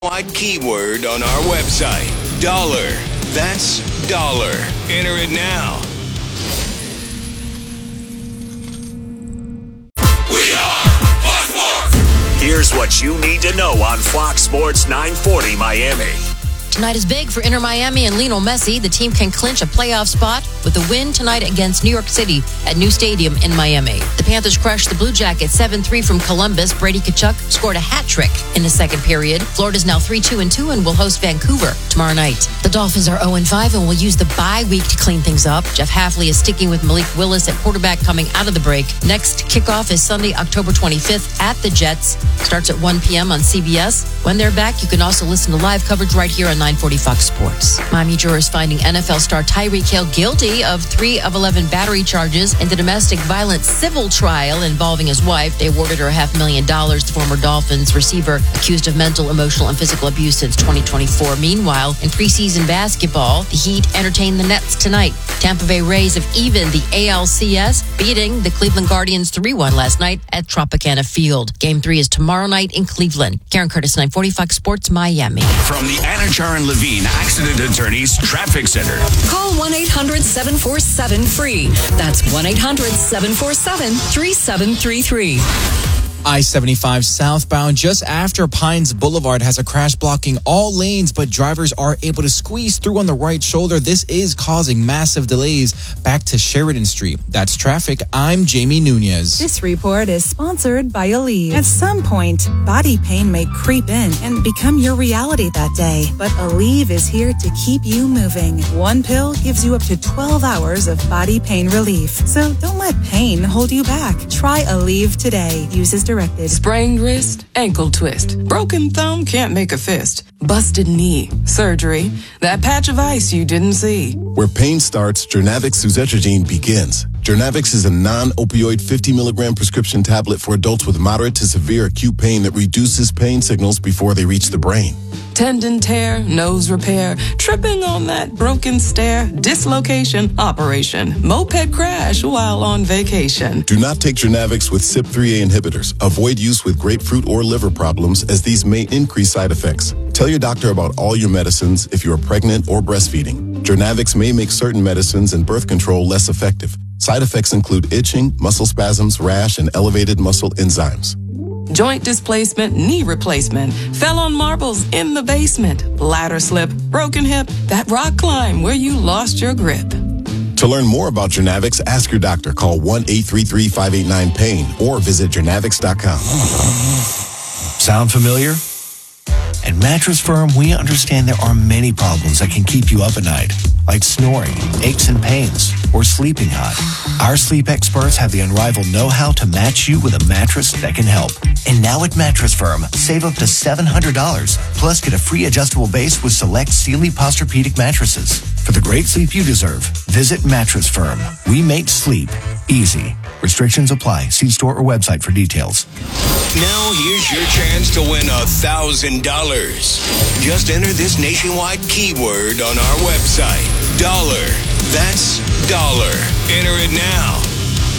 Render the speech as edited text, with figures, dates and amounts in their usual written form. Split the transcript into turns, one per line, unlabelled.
Nationwide keyword on our website. Dollar. That's dollar. Enter it now.
We are Fox Sports. Here's what you need to know on Fox Sports 940 Miami.
Tonight is big for Inter Miami and Lionel Messi. The team can clinch a playoff spot with a win tonight against New York City at New Stadium in Miami. The Panthers crushed the Blue Jackets 7-3 from Columbus. Brady Tkachuk scored a hat trick in the second period. Florida's now 3-2-2 and will host Vancouver tomorrow night. The Dolphins are 0-5 and will use the bye week to clean things up. Jeff Hafley is sticking with Malik Willis at quarterback coming out of the break. Next kickoff is Sunday, October 25th at the Jets. Starts at 1 p.m. on CBS. When they're back, you can also listen to live coverage right here on 940 Fox Sports. Miami jurors finding NFL star Tyreek Hill guilty of 3 of 11 battery charges in the domestic violence civil trial involving his wife. They awarded her $500,000. The former Dolphins receiver accused of mental, emotional, and physical abuse since 2024. Meanwhile, in preseason basketball, the Heat entertain the Nets tonight. Tampa Bay Rays have evened the ALCS, beating the Cleveland Guardians 3-1 last night at Tropicana Field. Game 3 is tomorrow night in Cleveland. Karen Curtis, 940 Fox Sports, Miami.
From the Anachar and Levine Accident Attorneys Traffic Center.
Call 1-800-747-FREE. That's 1-800-747-3733.
I-75 southbound just after Pines Boulevard has a crash blocking all lanes, but drivers are able to squeeze through on the right shoulder. This is causing massive delays back to Sheridan Street. That's traffic. I'm Jamie Nunez.
This report is sponsored by Aleve. At some point, body pain may creep in and become your reality that day, but Aleve is here to keep you moving. One pill gives you up to 12 hours of body pain relief. So don't let pain hold you back. Try Aleve today. Use as directed.
Sprained wrist, ankle twist. Broken thumb, can't make a fist. Busted knee, surgery. That patch of ice you didn't see.
Where pain starts, Jernavix suzetrigine begins. Jernavix is a non-opioid 50 milligram prescription tablet for adults with moderate to severe acute pain that reduces pain signals before they reach the brain.
Tendon tear, nose repair, tripping on that broken stair, dislocation, operation, moped crash while on vacation.
Do not take Jernavix with CYP3A inhibitors. Avoid use with grapefruit or liver problems, as these may increase side effects. Tell your doctor about all your medicines if you are pregnant or breastfeeding. Jernavix may make certain medicines and birth control less effective. Side effects include itching, muscle spasms, rash, and elevated muscle enzymes.
Joint displacement, knee replacement, fell on marbles in the basement, ladder slip, broken hip, that rock climb where you lost your grip.
To learn more about Jernavix, ask your doctor. Call 1-833-589-PAIN or visit Jernavix.com.
Sound familiar? At Mattress Firm, we understand there are many problems that can keep you up at night, like snoring, aches and pains, or sleeping hot. Our sleep experts have the unrivaled know-how to match you with a mattress that can help. And now at Mattress Firm, save up to $700, plus get a free adjustable base with select Sealy Posturepedic mattresses. For the great sleep you deserve, visit Mattress Firm. We make sleep easy. Restrictions apply. See store or website for details.
Now here's your chance to win $1,000. Just enter this nationwide keyword on our website. Dollar. That's dollar. Enter it now.